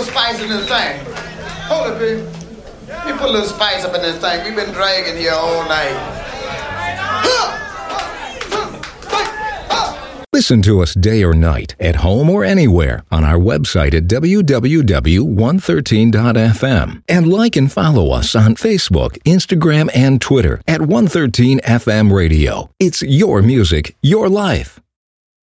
spice in this thing. Hold it, baby. You put a little spice up in this thing. We've been dragging here all night. Listen to us day or night, at home or anywhere, on our website at www.113.fm. And like and follow us on Facebook, Instagram, and Twitter at 113 FM Radio. It's your music, your life.